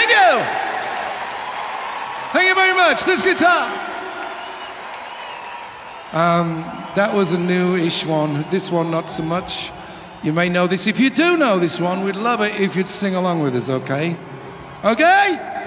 Thank you. Thank you very much. This guitar. That was a new-ish one. This one, not so much. You may know this. If you do know this one, we'd love it if you'd sing along with us, okay? Okay?